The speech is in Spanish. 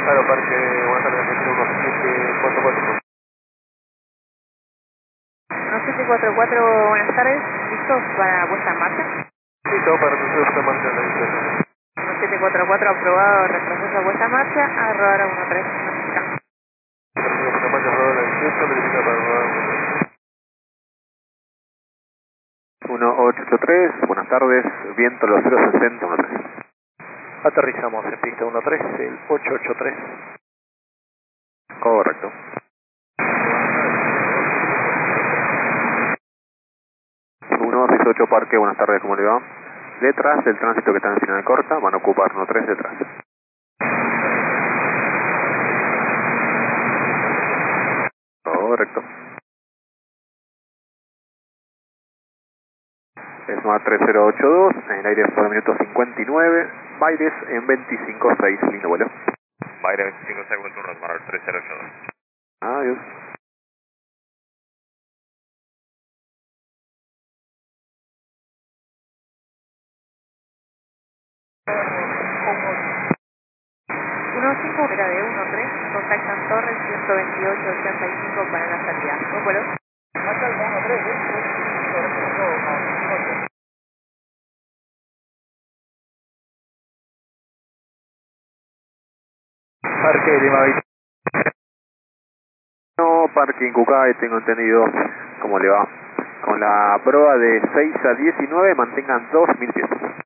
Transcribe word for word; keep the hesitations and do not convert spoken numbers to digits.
Aeroparque, buenas tardes, Argentina uno siete cuatro cuatro. uno siete cuatro cuatro, buenas tardes, ¿listos para puesta en marcha? Listo, para nosotros puesta en marcha en la distancia. uno siete cuatro cuatro, aprobado, retroceso a puesta en marcha, a rodar a uno tres, notifica. Termino puesta en marcha, rodar la dieciocho, notifica para rodar uno ocho ocho tres, buenas tardes, viento los cero sesenta, uno tres. aterrizamos en pista uno tres, el ocho ocho tres. Correcto. uno seis ocho Parque, buenas tardes, ¿cómo le va? Detrás del tránsito que está en final corta, van a ocupar uno tres detrás. Correcto. Smart tres cero ocho dos, en el aire por minuto cincuenta y nueve, Baires en veinticinco seis, lindo vuelo. Baires veinticinco seis, buen turno, Smart tres cero ocho dos. Adiós. uno cinco, era de uno tres, contactan Torres ciento veintiocho ochenta y cinco para la salida. ¿Buen vuelo? Parque Lima veinte. No, Parking Cucay, tengo entendido cómo le va. Con la prueba de seis a diecinueve, mantengan dos mil pies.